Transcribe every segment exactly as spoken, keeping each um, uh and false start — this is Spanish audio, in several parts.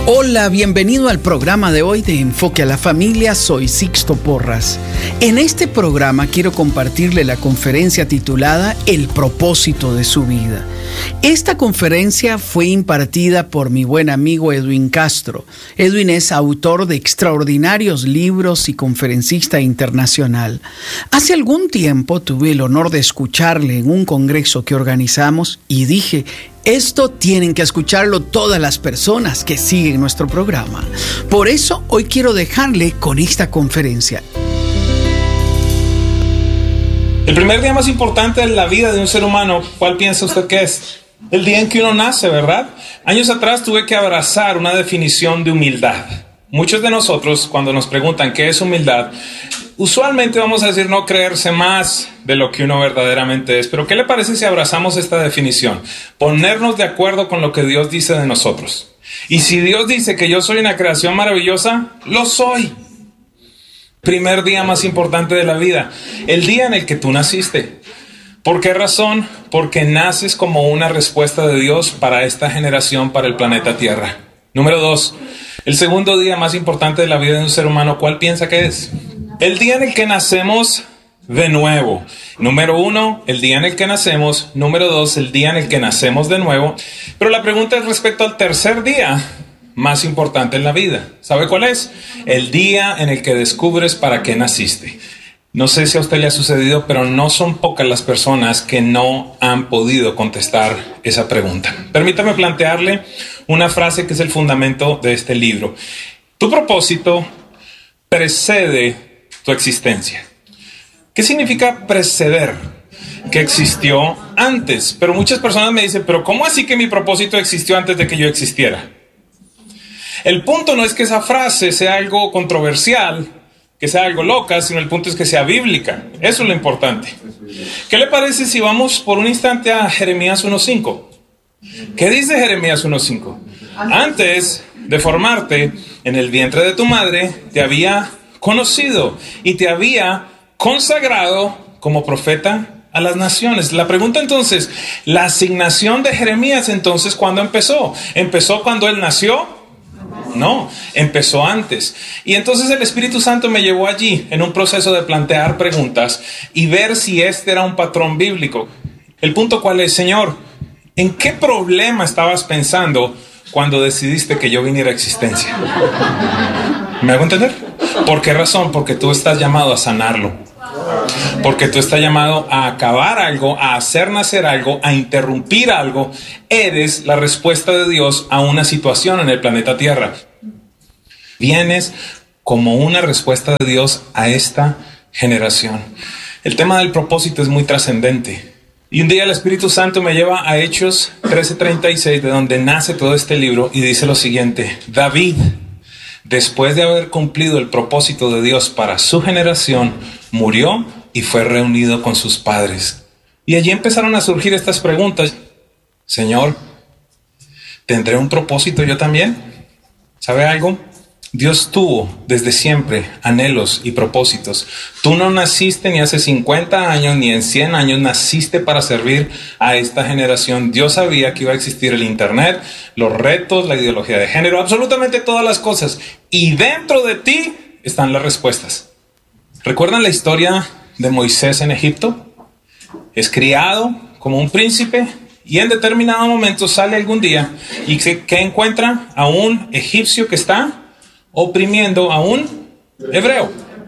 Hola, bienvenido al programa de hoy de Enfoque a la Familia. Soy Sixto Porras. En este programa quiero compartirle la conferencia titulada El propósito de su vida. Esta conferencia fue impartida por mi buen amigo Edwin Castro. Edwin es autor de extraordinarios libros y conferencista internacional. Hace algún tiempo tuve el honor de escucharle en un congreso que organizamos y dije: esto tienen que escucharlo todas las personas que siguen nuestro programa. Por eso hoy quiero dejarle con esta conferencia. El primer día más importante de la vida de un ser humano, ¿cuál piensa usted que es? El día en que uno nace, ¿verdad? Años atrás tuve que abrazar una definición de humildad. Muchos de nosotros, cuando nos preguntan qué es humildad, usualmente vamos a decir no creerse más de lo que uno verdaderamente es. Pero ¿qué le parece si abrazamos esta definición? Ponernos de acuerdo con lo que Dios dice de nosotros. Y si Dios dice que yo soy una creación maravillosa, lo soy. Primer día más importante de la vida, el día en el que tú naciste. ¿Por qué razón? Porque naces como una respuesta de Dios para esta generación, para el planeta Tierra. Número dos, el segundo día más importante de la vida de un ser humano, ¿cuál piensa que es? El día en el que nacemos de nuevo. Número uno, el día en el que nacemos. Número dos, el día en el que nacemos de nuevo. Pero la pregunta es respecto al tercer día más importante en la vida. ¿Sabe cuál es? El día en el que descubres para qué naciste. No sé si a usted le ha sucedido, pero no son pocas las personas que no han podido contestar esa pregunta. Permítame plantearle una frase que es el fundamento de este libro. Tu propósito precede tu existencia. ¿Qué significa preceder? Que existió antes. Pero muchas personas me dicen, pero ¿cómo así que mi propósito existió antes de que yo existiera? El punto no es que esa frase sea algo controversial, que sea algo loca, sino el punto es que sea bíblica. Eso es lo importante. ¿Qué le parece si vamos por un instante a Jeremías uno cinco? ¿Qué dice Jeremías uno cinco? Antes de formarte en el vientre de tu madre, te había conocido y te había consagrado como profeta a las naciones. La pregunta entonces, la asignación de Jeremías entonces, ¿cuándo empezó? ¿Empezó cuando él nació? No, empezó antes. Y entonces el Espíritu Santo me llevó allí en un proceso de plantear preguntas y ver si este era un patrón bíblico. El punto cuál es, Señor, ¿en qué problema estabas pensando cuando decidiste que yo viniera a existencia? ¿Me hago entender? ¿Por qué razón? Porque tú estás llamado a sanarlo. Porque tú estás llamado a acabar algo, a hacer nacer algo, a interrumpir algo. Eres la respuesta de Dios a una situación en el planeta Tierra. Vienes como una respuesta de Dios a esta generación. El tema del propósito es muy trascendente. Y un día el Espíritu Santo me lleva a Hechos trece treinta y seis, de donde nace todo este libro, y dice lo siguiente: David, después de haber cumplido el propósito de Dios para su generación, murió y fue reunido con sus padres. Y allí empezaron a surgir estas preguntas. Señor, ¿tendré un propósito yo también? ¿Sabe algo? Dios tuvo desde siempre anhelos y propósitos. Tú no naciste ni hace cincuenta años ni en cien años, naciste para servir a esta generación. Dios sabía que iba a existir el internet, los retos, la ideología de género, absolutamente todas las cosas. Y dentro de ti están las respuestas. ¿Recuerdan la historia de Moisés en Egipto? Es criado como un príncipe y en determinado momento sale algún día y que, que encuentra a un egipcio que está oprimiendo a un hebreo.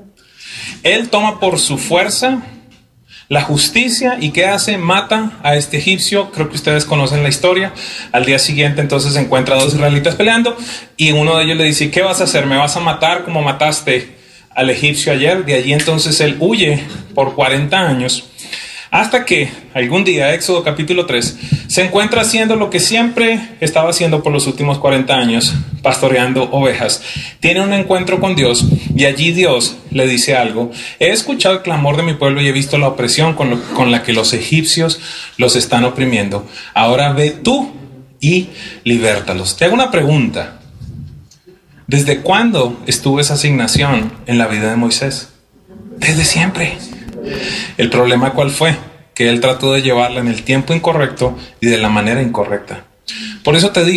Él toma por su fuerza la justicia y ¿qué hace? Mata a este egipcio. Creo que ustedes conocen la historia. Al día siguiente entonces se encuentra a dos israelitas peleando y uno de ellos le dice: ¿qué vas a hacer? ¿Me vas a matar como mataste al egipcio ayer? De allí entonces él huye por cuarenta años hasta que algún día, Éxodo capítulo tres, se encuentra haciendo lo que siempre estaba haciendo por los últimos cuarenta años, pastoreando ovejas. Tiene un encuentro con Dios y allí Dios le dice algo: he escuchado el clamor de mi pueblo y he visto la opresión con, lo, con la que los egipcios los están oprimiendo. Ahora ve tú y libértalos. Te hago una pregunta: ¿desde cuándo estuvo esa asignación en la vida de Moisés? Desde siempre. El problema ¿cuál fue? Que él trató de llevarla en el tiempo incorrecto y de la manera incorrecta. Por eso te digo,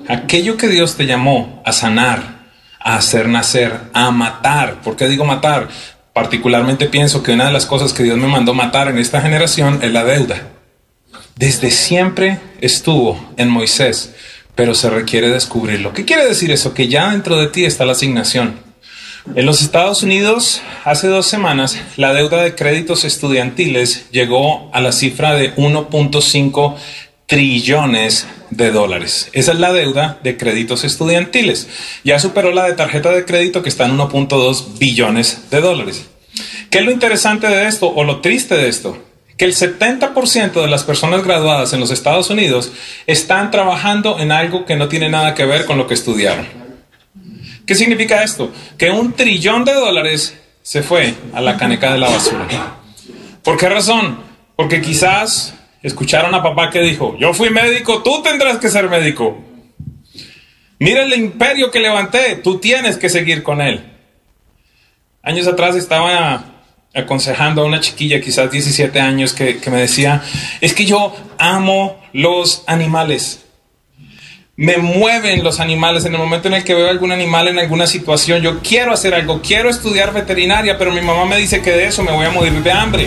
aquello que Dios te llamó a sanar, a hacer nacer, a matar. ¿Por qué digo matar? Particularmente pienso que una de las cosas que Dios me mandó matar en esta generación es la deuda. Desde siempre estuvo en Moisés, pero se requiere descubrirlo. ¿Qué quiere decir eso? Que ya dentro de ti está la asignación. En los Estados Unidos, hace dos semanas, la deuda de créditos estudiantiles llegó a la cifra de uno punto cinco trillones de dólares. Esa es la deuda de créditos estudiantiles. Ya superó la de tarjeta de crédito, que está en uno punto dos billones de dólares. ¿Qué es lo interesante de esto o lo triste de esto? Que el setenta por ciento de las personas graduadas en los Estados Unidos están trabajando en algo que no tiene nada que ver con lo que estudiaron. ¿Qué significa esto? Que un trillón de dólares se fue a la caneca de la basura. ¿Por qué razón? Porque quizás escucharon a papá que dijo: yo fui médico, tú tendrás que ser médico. Mira el imperio que levanté, tú tienes que seguir con él. Años atrás estaba aconsejando a una chiquilla, quizás diecisiete años, que, que me decía: es que yo amo los animales. Me mueven los animales. En el momento en el que veo algún animal en alguna situación, yo quiero hacer algo, quiero estudiar veterinaria, pero mi mamá me dice que de eso me voy a morir de hambre.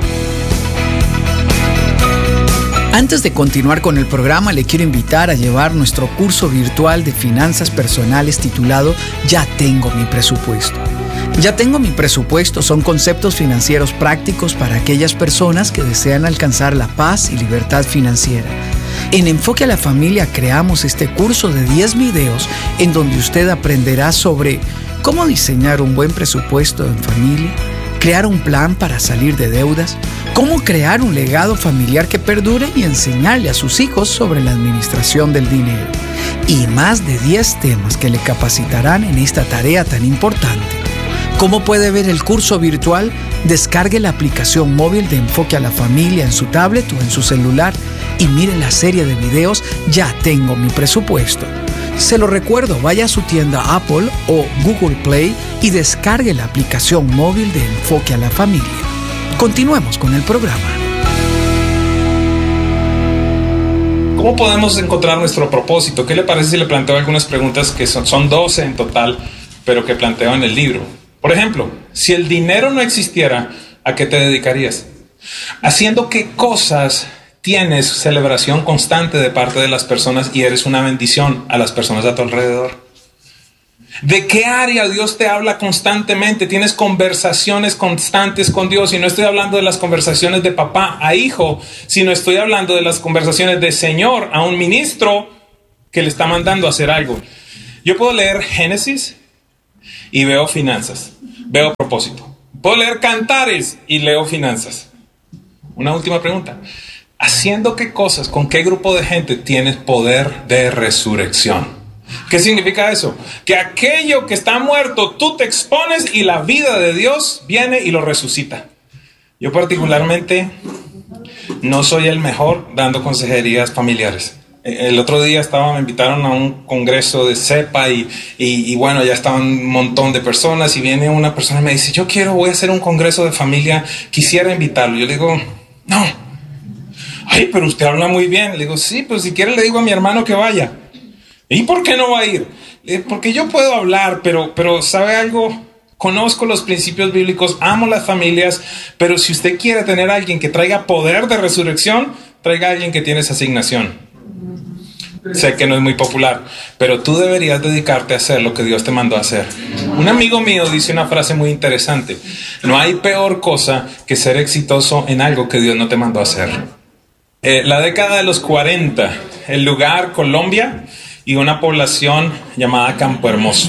Antes de continuar con el programa, le quiero invitar a llevar nuestro curso virtual de finanzas personales titulado Ya tengo mi presupuesto. Ya tengo mi presupuesto son conceptos financieros prácticos para aquellas personas que desean alcanzar la paz y libertad financiera. En Enfoque a la Familia creamos este curso de diez videos en donde usted aprenderá sobre cómo diseñar un buen presupuesto en familia, crear un plan para salir de deudas, cómo crear un legado familiar que perdure y enseñarle a sus hijos sobre la administración del dinero. Y más de diez temas que le capacitarán en esta tarea tan importante. ¿Cómo puede ver el curso virtual? Descargue la aplicación móvil de Enfoque a la Familia en su tablet o en su celular y mire la serie de videos Ya tengo mi presupuesto. Se lo recuerdo, vaya a su tienda Apple o Google Play y descargue la aplicación móvil de Enfoque a la Familia. Continuemos con el programa. ¿Cómo podemos encontrar nuestro propósito? ¿Qué le parece si le planteo algunas preguntas que son, son doce en total, pero que planteo en el libro? Por ejemplo, si el dinero no existiera, ¿a qué te dedicarías? ¿Haciendo qué cosas tienes celebración constante de parte de las personas y eres una bendición a las personas a tu alrededor? ¿De qué área Dios te habla constantemente? ¿Tienes conversaciones constantes con Dios? Y no estoy hablando de las conversaciones de papá a hijo, sino estoy hablando de las conversaciones de Señor a un ministro que le está mandando a hacer algo. Yo puedo leer Génesis y veo finanzas, veo propósito. Puedo leer Cantares y leo finanzas. Una última pregunta. ¿Haciendo qué cosas, con qué grupo de gente tienes poder de resurrección? ¿Qué significa eso? Que aquello que está muerto, tú te expones y la vida de Dios viene y lo resucita. Yo particularmente no soy el mejor dando consejerías familiares. El otro día estaba, me invitaron a un congreso de CEPA y, y, y bueno, ya estaban un montón de personas y viene una persona y me dice: yo quiero, voy a hacer un congreso de familia, quisiera invitarlo. Yo le digo: no. Ay, pero usted habla muy bien. Le digo: sí, pues si quiere le digo a mi hermano que vaya. ¿Y por qué no va a ir? Porque yo puedo hablar, pero, pero ¿sabe algo? Conozco los principios bíblicos, amo las familias, pero si usted quiere tener a alguien que traiga poder de resurrección, traiga a alguien que tiene esa asignación. Sé que no es muy popular, pero tú deberías dedicarte a hacer lo que Dios te mandó a hacer. Un amigo mío dice una frase muy interesante: no hay peor cosa que ser exitoso en algo que Dios no te mandó a hacer. Eh, la década de los cuarenta, el lugar Colombia y una población llamada Campo Hermoso.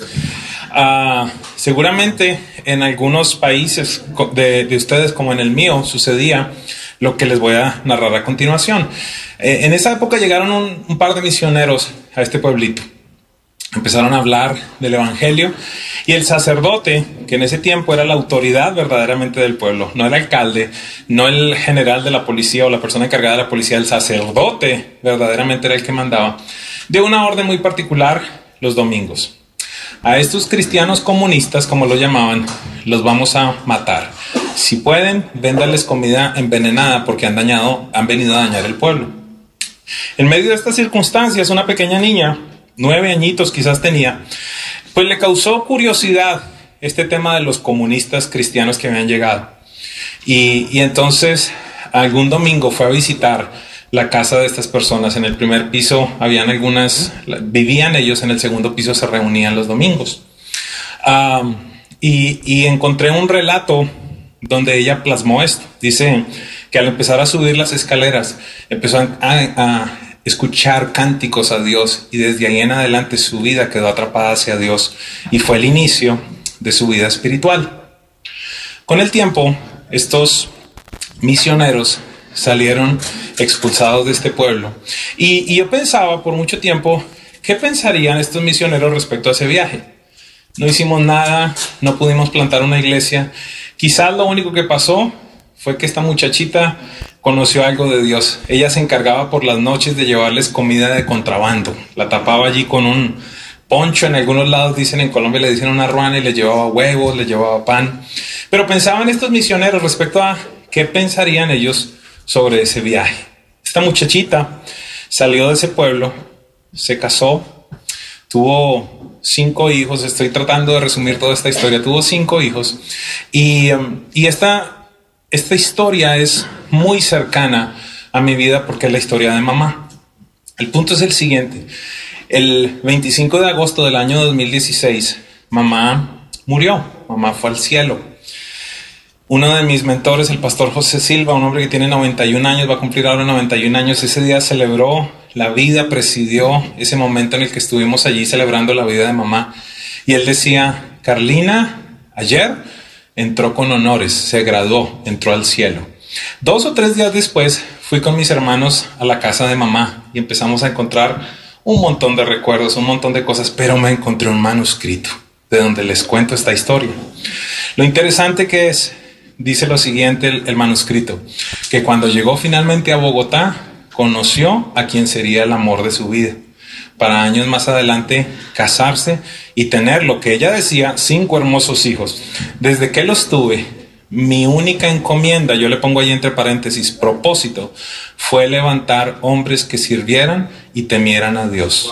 Uh, seguramente en algunos países de, de ustedes, como en el mío, sucedía lo que les voy a narrar a continuación. Eh, en esa época llegaron un, un par de misioneros a este pueblito. Empezaron a hablar del evangelio y el sacerdote, que en ese tiempo era la autoridad verdaderamente del pueblo, no el alcalde, no el general de la policía o la persona encargada de la policía, el sacerdote verdaderamente era el que mandaba, dio una orden muy particular los domingos. A estos cristianos comunistas, como lo llamaban, los vamos a matar. Si pueden, véndanles comida envenenada porque han dañado, han venido a dañar el pueblo. En medio de estas circunstancias, una pequeña niña, nueve añitos quizás tenía, pues le causó curiosidad este tema de los comunistas cristianos que habían llegado. Y, y entonces algún domingo fue a visitar la casa de estas personas. En el primer piso habían algunas, vivían ellos, en el segundo piso se reunían los domingos. Um, y, y encontré un relato donde ella plasmó esto. Dice que al empezar a subir las escaleras empezó a, a escuchar cánticos a Dios, y desde ahí en adelante su vida quedó atrapada hacia Dios y fue el inicio de su vida espiritual. Con el tiempo, estos misioneros salieron expulsados de este pueblo, y, y yo pensaba por mucho tiempo, ¿qué pensarían estos misioneros respecto a ese viaje? No hicimos nada, no pudimos plantar una iglesia. Quizás lo único que pasó fue que esta muchachita conoció algo de Dios. Ella se encargaba por las noches de llevarles comida de contrabando. La tapaba allí con un poncho. En algunos lados dicen, en Colombia le dicen una ruana, y le llevaba huevos, le llevaba pan. Pero pensaban estos misioneros respecto a qué pensarían ellos sobre ese viaje. Esta muchachita salió de ese pueblo, se casó, tuvo cinco hijos. Estoy tratando de resumir toda esta historia. Tuvo cinco hijos, y, um, y esta... Esta historia es muy cercana a mi vida porque es la historia de mamá. El punto es el siguiente. El veinticinco de agosto del año dos mil dieciséis, mamá murió. Mamá fue al cielo. Uno de mis mentores, el pastor José Silva, un hombre que tiene noventa y un años, va a cumplir ahora noventa y un años. Ese día celebró la vida, presidió ese momento en el que estuvimos allí celebrando la vida de mamá. Y él decía, Carlina, ayer entró con honores, se graduó, entró al cielo. Dos o tres días después fui con mis hermanos a la casa de mamá y empezamos a encontrar un montón de recuerdos, un montón de cosas, pero me encontré un manuscrito de donde les cuento esta historia. Lo interesante que es, dice lo siguiente el, el manuscrito, que cuando llegó finalmente a Bogotá, conoció a quien sería el amor de su vida, para años más adelante casarse y tener, lo que ella decía, cinco hermosos hijos. Desde que los tuve, mi única encomienda, yo le pongo ahí entre paréntesis, propósito, fue levantar hombres que sirvieran y temieran a Dios.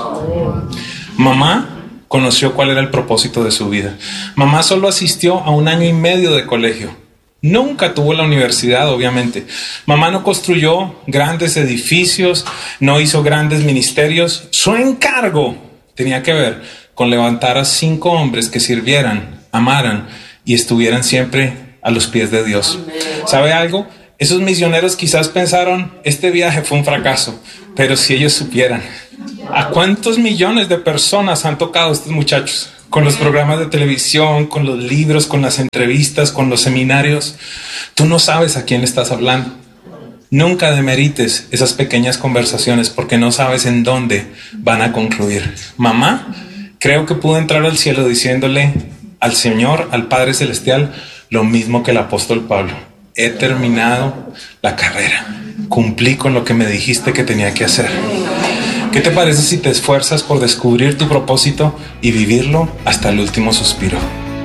Mamá conoció cuál era el propósito de su vida. Mamá solo asistió a un año y medio de colegio. Nunca tuvo la universidad, obviamente. Mamá no construyó grandes edificios, no hizo grandes ministerios. Su encargo tenía que ver con levantar a cinco hombres que sirvieran, amaran y estuvieran siempre a los pies de Dios. ¿Sabe algo? Esos misioneros quizás pensaron, este viaje fue un fracaso, pero si ellos supieran a cuántos millones de personas han tocado estos muchachos, con los programas de televisión, con los libros, con las entrevistas, con los seminarios. Tú no sabes a quién le estás hablando. Nunca demerites esas pequeñas conversaciones porque no sabes en dónde van a concluir. Mamá, creo que pudo entrar al cielo diciéndole al Señor, al Padre Celestial, lo mismo que el apóstol Pablo. He terminado la carrera. Cumplí con lo que me dijiste que tenía que hacer. ¿Qué te parece si te esfuerzas por descubrir tu propósito y vivirlo hasta el último suspiro?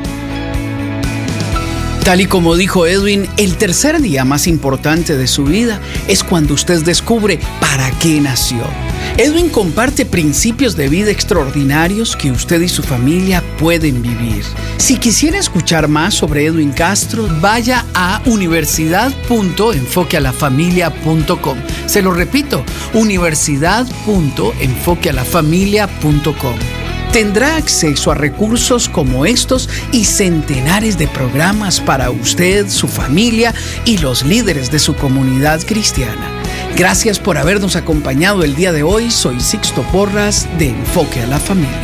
Tal y como dijo Edwin, el tercer día más importante de su vida es cuando usted descubre para qué nació. Edwin comparte principios de vida extraordinarios que usted y su familia pueden vivir. Si quisiera escuchar más sobre Edwin Castro, vaya a universidad punto enfoque a la familia punto com. Se lo repito, universidad punto enfoque a la familia punto com. Tendrá acceso a recursos como estos y centenares de programas para usted, su familia y los líderes de su comunidad cristiana. Gracias por habernos acompañado el día de hoy. Soy Sixto Porras de Enfoque a la Familia.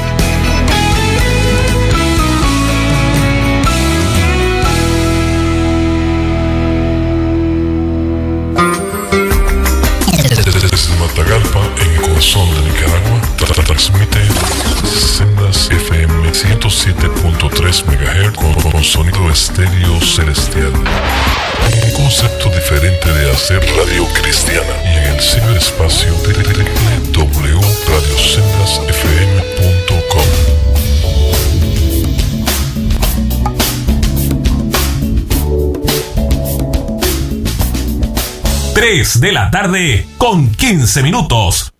Desde Matagalpa, en el corazón de Nicaragua, tra- transmite Sendas F M ciento siete punto tres megahertz con, con sonido estéreo celestial. Un concepto diferente de hacer radio cristiana, y en el ciberespacio w w w punto radio sendas f m punto com. tres de la tarde con quince minutos.